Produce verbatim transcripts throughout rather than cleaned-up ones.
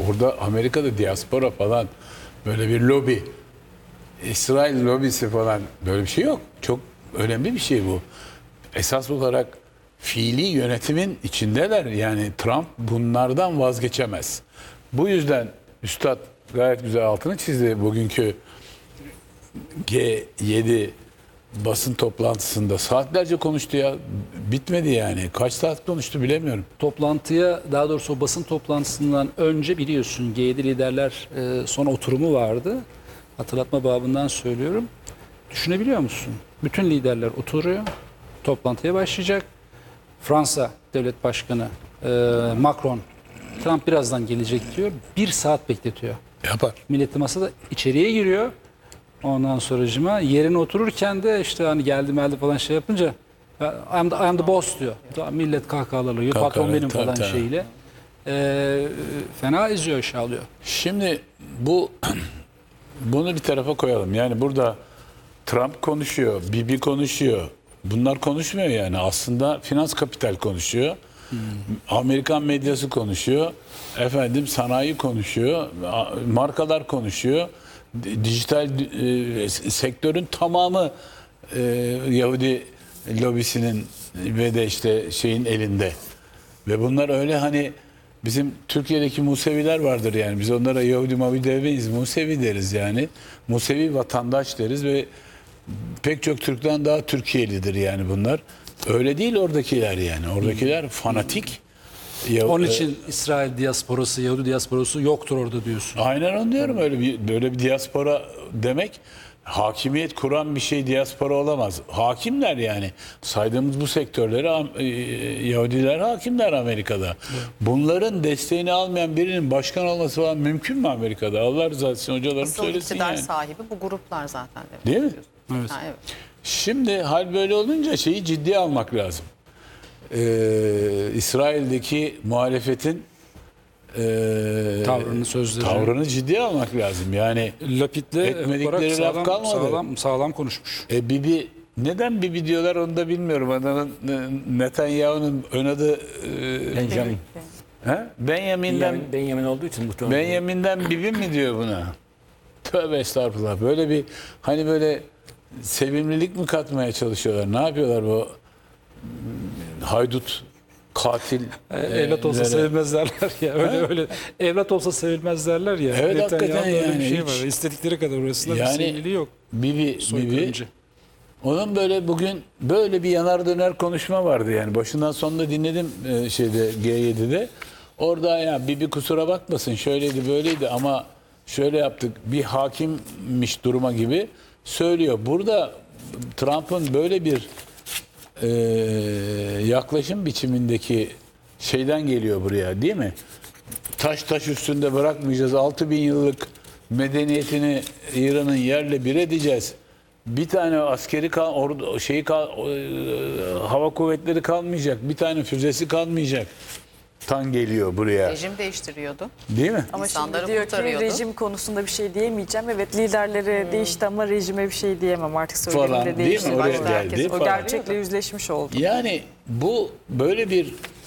orada Amerika'da diaspora falan böyle bir lobi, İsrail lobisi falan böyle bir şey yok. Çok önemli bir şey bu. Esas olarak fiili yönetimin içindeler. Yani Trump bunlardan vazgeçemez. Bu yüzden Üstad gayet güzel altını çizdi bugünkü G yedi basın toplantısında. Saatlerce konuştu ya. Bitmedi yani. Kaç saat konuştu bilemiyorum. Toplantıya, daha doğrusu o basın toplantısından önce biliyorsun G yedi liderler e, son oturumu vardı. Hatırlatma babından söylüyorum. Düşünebiliyor musun? Bütün liderler oturuyor. Toplantıya başlayacak. Fransa Devlet Başkanı e, Macron, Trump birazdan gelecek diyor. Bir saat bekletiyor. Yapar. Milleti masada içeriye giriyor. Ondan sonracıma yerine otururken de işte hani geldi meldi falan şey yapınca I'm the, I'm the boss diyor. Millet kahkahalarla yiyor. Patron benim tabii, falan tabii. şeyiyle. Ee, fena eziyor, aşağılıyor. Şimdi bu bunu bir tarafa koyalım. Yani burada Trump konuşuyor, Bibi konuşuyor. Bunlar konuşmuyor yani. Aslında finans kapital konuşuyor. Hmm. Amerikan medyası konuşuyor. Efendim sanayi konuşuyor. Markalar konuşuyor. Dijital e, sektörün tamamı e, Yahudi lobisinin ve de işte şeyin elinde. Ve bunlar öyle hani bizim Türkiye'deki Museviler vardır yani. Biz onlara Yahudi mavi demeyiz. Musevi deriz yani. Musevi vatandaş deriz ve pek çok Türk'ten daha Türkiye'lidir yani bunlar. Öyle değil oradakiler yani. Oradakiler fanatik. Ya, Onun için İsrail diasporası, Yahudi diasporası yoktur orada diyorsun. Aynen onu diyorum. Öyle bir böyle bir diaspora demek hakimiyet kuran bir şey diaspora olamaz. Hakimler yani. Saydığımız bu sektörleri Yahudiler hakimler Amerika'da. Evet. Bunların desteğini almayan birinin başkan olması falan mümkün mü Amerika'da? Allah rızası için hocalarım Asıl söylesin iktidar yani. sahibi bu gruplar zaten. Değil mi? Evet. Ha, evet. Şimdi hal böyle olunca şeyi ciddiye almak lazım. Ee, İsrail'deki muhalefetin e, Tavrını, sözlerini. tavrını ciddiye almak lazım. Yani Lapid'le etmedikleri laf sağlam, kalmadı. sağlam, sağlam konuşmuş. E, Bibi neden Bibi diyorlar onu da bilmiyorum. Adamın Netanyahu'nun ön adı e, Benjamin. he? Benjamin'den Benjamin, Benjamin olduğu için muhtemelen. Benjamin'den Bibi mi diyor buna? Tövbe estağfurullah. Böyle bir hani böyle sevimlilik mi katmaya çalışıyorlar? Ne yapıyorlar bu haydut katil E, evlat olsa e, sevilmez derler ya. Öyle He? öyle. Evlat olsa sevilmez derler ya. Evet, Netanyahu'da hakikaten öyle yani bir şey hiç- var. İstedikleri kadar orasında Yani- bir sevgili yok. Bibi, Bibi Soykırımcı. onun böyle bugün böyle bir yanar döner konuşma vardı yani. Başından sonuna dinledim e, şeyde G yedi'de. Orada ya Bibi kusura bakmasın şöyleydi böyleydi ama şöyle yaptık bir hakimmiş duruma gibi söylüyor. Burada Trump'ın böyle bir e, yaklaşım biçimindeki şeyden geliyor buraya değil mi? Taş taş üstünde bırakmayacağız. altı bin yıllık medeniyetini İran'ın yerle bir edeceğiz. Bir tane askeri kal, ordu, şeyi kal, e, hava kuvvetleri kalmayacak. Bir tane füzesi kalmayacak. Tan geliyor buraya. Rejim değiştiriyordu. Değil mi? Ama İnsanları şimdi diyor ki kurtarıyordu. rejim konusunda bir şey diyemeyeceğim. Evet liderleri değişti ama rejime bir şey diyemem artık Falan, söylemimde değil mi? değişti. Oraya Başta geldi herkes o falan. gerçekle yüzleşmiş oldu. Yani bu böyle bir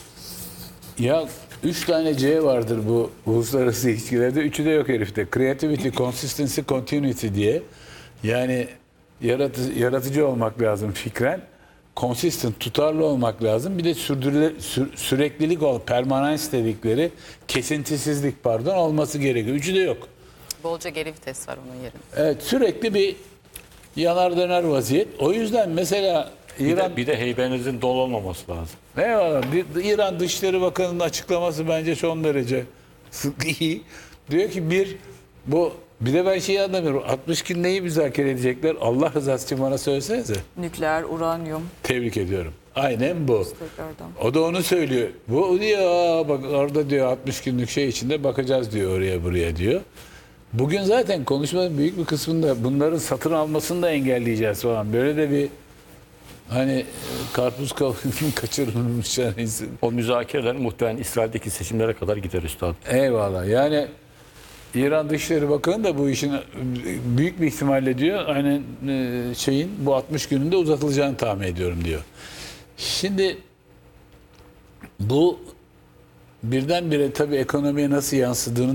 ya üç tane C vardır bu uluslararası ilişkilerde. Üçü de yok herifte. Creativity, consistency, continuity diye. Yani yaratıcı, yaratıcı olmak lazım fikren. Consistent, tutarlı olmak lazım. Bir de sürdürüle, sü, süreklilik ol, permanens dedikleri kesintisizlik pardon olması gerekiyor. Üçü de yok. Bolca geri vites var onun yerine. Evet sürekli bir yanar döner vaziyet. O yüzden mesela Bir İran de, bir de heybenizin dolu olmaması lazım. Eyvallah. Bir- İran Dışişleri Bakanı'nın açıklaması bence son derece sık iyi. Diyor ki bir bu bir de ben şeyi anlamıyorum. altmış gün neyi müzakere edecekler? Allah rızası için bana söylesenize. Nükleer, uranyum Tebrik ediyorum. Aynen bu. tekrardan. O da onu söylüyor. Bu diyor "Aa, bak orada diyor altmış günlük şey içinde bakacağız diyor oraya buraya diyor. Bugün zaten konuşmanın büyük bir kısmında bunların satın almasını da engelleyeceğiz falan. Böyle de bir hani karpuz kavgamı kaçırılmış yani. O müzakereler muhtemelen İsrail'deki seçimlere kadar gider üstad. Eyvallah. Yani İran Dışişleri Bakanı da bu işin büyük bir ihtimalle diyor aynen e, şeyin bu altmış gününde uzatılacağını tahmin ediyorum diyor. Şimdi bu birdenbire tabii ekonomiye nasıl yansıdığını